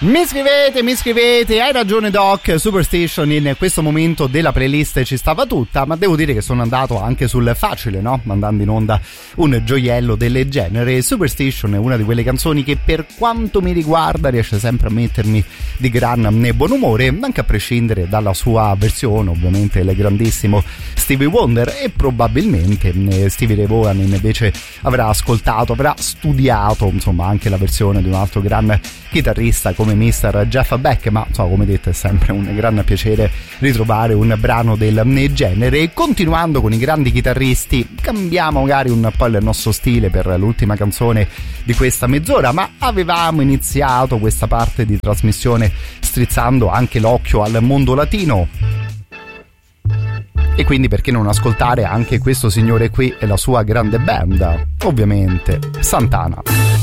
Mi scrivete, hai ragione Doc, Superstition in questo momento della playlist ci stava tutta, ma devo dire che sono andato anche sul facile, no? Mandando in onda un gioiello del genere. Superstition è una di quelle canzoni che per quanto mi riguarda riesce sempre a mettermi di gran buon umore, anche a prescindere dalla sua versione, ovviamente il grandissimo Stevie Wonder, e probabilmente Stevie Ray Vaughan invece avrà studiato insomma anche la versione di un altro gran chitarrista come Mr. Jeff Beck, ma insomma, come detto è sempre un gran piacere ritrovare un brano del genere. Continuando con i grandi chitarristi, cambiamo magari un po' il nostro stile per l'ultima canzone di questa mezz'ora, ma avevamo iniziato questa parte di trasmissione strizzando anche l'occhio al mondo latino, e quindi perché non ascoltare anche questo signore qui e la sua grande band, ovviamente Santana.